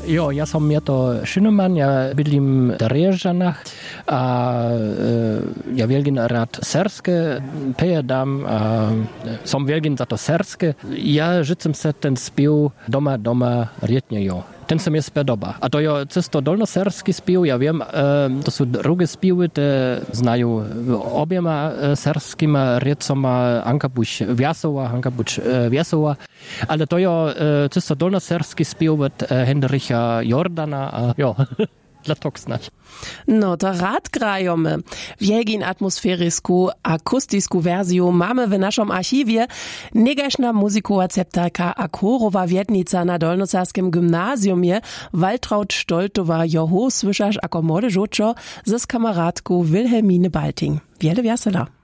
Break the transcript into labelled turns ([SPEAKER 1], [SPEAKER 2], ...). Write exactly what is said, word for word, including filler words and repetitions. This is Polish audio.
[SPEAKER 1] Jo, ja som Mieto Schünemann, ja bydlím v Riežanach a e, ja veľmi rád serske pejedam a som veľmi za to serske. Ja žicem sa ten spiev doma, doma, rietne jo. Ten sa mi spodoba. A to je cesto dolnosersky spiev, ja viem, e, to sú drugie spievy, te znajú obiema e, serskýma riecoma Anka buď Viasova, Anka buď e, Viasova, ale to je e, cesto dolnosersky spiev od e, Hendricha Jordana a jo, dla tak znać.
[SPEAKER 2] No, to rad grajemy. Wielgin atmosferisku, akustisku wersju mamy w naszym archiwie. Negaśna muzikowa ceptarka a chorowa wiednica na Dolnosarskim gymnazjumie Waltraud Stoltowa joho słyszasz ako młody żuczo ze kameradku Wilhelmine Balting. Wiele wiesela.